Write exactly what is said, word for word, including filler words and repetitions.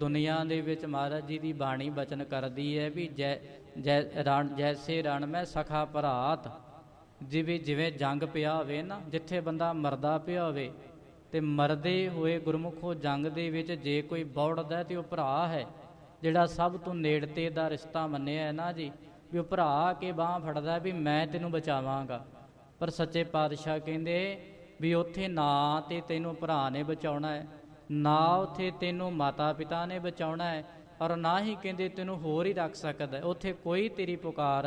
ਦੁਨੀਆ ਦੇ ਵਿੱਚ ਮਹਾਰਾਜ ਜੀ ਦੀ ਬਾਣੀ ਬਚਨ ਕਰਦੀ ਹੈ ਵੀ ਜੈ ਜੈ ਰਣ ਜੈਸੇ ਰਣ ਮੈਂ ਸਖਾ ਭਰਾਤ, ਜਿਵੇਂ ਜਿਵੇਂ ਜੰਗ ਪਿਆ ਹੋਵੇ ਨਾ, ਜਿੱਥੇ ਬੰਦਾ ਮਰਦਾ ਪਿਆ ਹੋਵੇ ਅਤੇ ਮਰਦੇ ਹੋਏ ਗੁਰਮੁਖੋ ਜੰਗ ਦੇ ਵਿੱਚ ਜੇ ਕੋਈ ਬੌੜਦਾ ਅਤੇ ਉਹ ਭਰਾ ਹੈ ਜਿਹੜਾ ਸਭ ਤੋਂ ਨੇੜਤੇ ਦਾ ਰਿਸ਼ਤਾ ਮੰਨਿਆ ਹੈ ਨਾ ਜੀ, ਵੀ ਉਹ ਭਰਾ ਆ ਕੇ ਬਾਂਹ ਫੜਦਾ ਵੀ ਮੈਂ ਤੈਨੂੰ ਬਚਾਵਾਂਗਾ। ਪਰ ਸੱਚੇ ਪਾਤਸ਼ਾਹ ਕਹਿੰਦੇ ਵੀ ਉੱਥੇ ਨਾ ਤਾਂ ਤੈਨੂੰ ਭਰਾ ਨੇ ਬਚਾਉਣਾ ਹੈ, ਨਾ ਉੱਥੇ ਤੈਨੂੰ ਮਾਤਾ ਪਿਤਾ ਨੇ ਬਚਾਉਣਾ ਹੈ, ਔਰ ਨਾ ਹੀ ਕਹਿੰਦੇ ਤੈਨੂੰ ਹੋਰ ਹੀ ਰੱਖ ਸਕਦਾ। ਉੱਥੇ ਕੋਈ ਤੇਰੀ ਪੁਕਾਰ